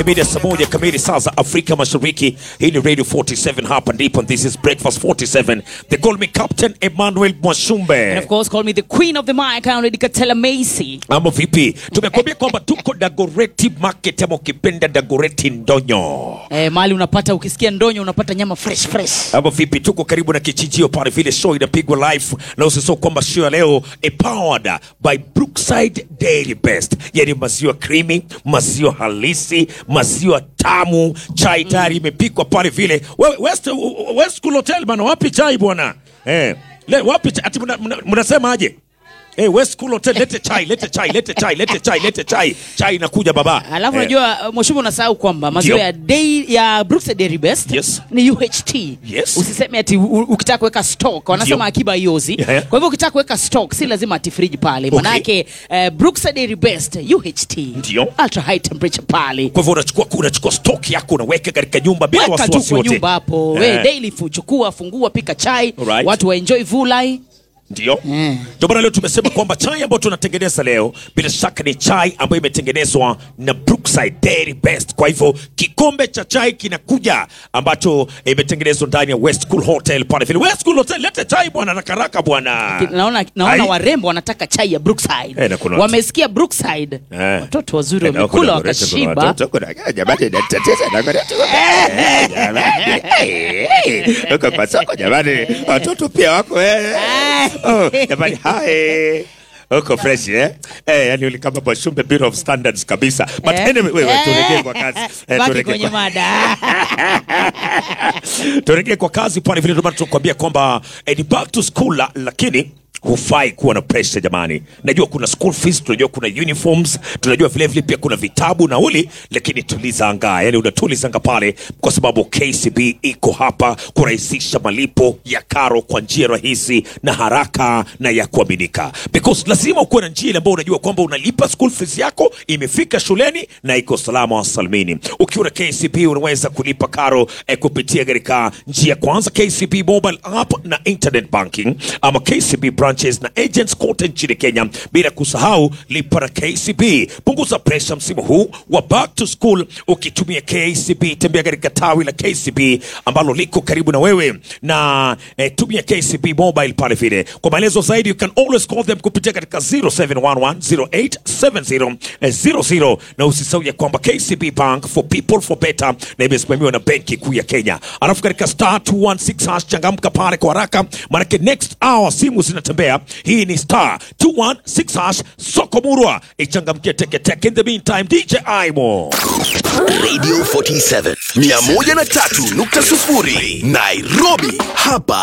Media saa moja kamili saa za Afrika Mashariki. Hii ni Radio 47, hapa ndipo. This is Breakfast 47. They call me Captain Emmanuel Mwashumbe. And of course call me the Queen of the Mic, Henry Katela Macy. Mambo vipi? Tumekwambia kwamba tuko Dagoretti Market, ama ukipenda Dagoretti Ndonyo. Mali unapata, ukisikia Ndonyo unapata nyama fresh. Mambo vipi? Tuko karibu na kichinjio pale vile, show inapigwa live. Na usisahau kwamba show leo powered by Brookside Dairy Best. Yani maziwa creamy, maziwa halisi, maziwa tamu, chai tayari imepikwa pale vile. West School Hotel bana, wapi chai bwana? Wapi ati mnasema aje? West School Hotel, lete chai. Chai inakuja baba. Alafu unajua Mwashumbe, unasahau kwamba maziwa ya Brookside Dairy Best ni UHT. Yes. Usiseme ati ukitaka kuweka stock, wanasema akiba iozi. Kwa hivyo ukitaka kuweka stock si lazima ati fridge pale. Manake Brookside Dairy Best UHT. Ultra high temperature pale. Kwa hivyo unachukua stock yako unaweka katika nyumba bila wasiwasi wote. Nyumba hapo. Daily chukua, fungua, pika chai. Watu wa enjoy vulai. Ndio. Ndio bwana, leo tumesema kwamba chai ambayo tunatengeneza leo bila shaka ni chai ambayo imetengenezwa na Brookside Dairy Best. Kwa hivyo kikombe cha chai kinakuja ambacho imetengenezwa ndani ya West School Hotel pale vile. West School Hotel, lete chai bwana, haraka bwana. Naona warembo wanataka chai ya Brookside. Wamesikia Brookside. Watoto wazuri wamekula wakashiba. Jamani, watoto pia wako jamani, hai uko fresh yani uli kama Mwashumbe Bureau of Standards kabisa. But anyway, wewe turegee kwa kazi. Baki kwenye mada. Turegee kwa kazi pale vile, ndio tunakwambia kwamba ni back to school, lakini hufai kuwa na pressure jamani. Najua kuna school fees, tunajua kuna uniforms, tunajua vile vile pia kuna vitabu na uli, lakini tuliza anga. Yani unatuliza anga pale kwa sababu KCB iko hapa kurahisisha malipo ya karo kwa njia rahisi na haraka na ya kuaminika. Because lazima ukuwe na njia ile ambayo unajua kwamba unalipa school fees yako imefika shuleni na iko salama wa salmini. Ukiwa na KCB unaweza kulipa karo kupitia katika njia kwanza KCB mobile app na internet banking, ama KCB branches na agents kote nchini Kenya, bila kusahau lipa na KCB. Punguza pressure msimu huu wa back to school ukitumia KCB. Tembea katika tawi la KCB ambalo liko karibu na wewe na tumia KCB mobile pale vile. Kwa maelezo zaidi you can always call them kupitia katika 0711087000, na usisahau ya kwamba KCB Bank for people for better, na imesimamiwa na Benki Kuu ya Kenya. Alafu katika *216# changamka pale kwa haraka, maana next hour simu zinatembea. Hii ni *216# soko murwa, ichangamkia teke. In the meantime, DJ Aimo, Radio 47 103.0 Nairobi, hapa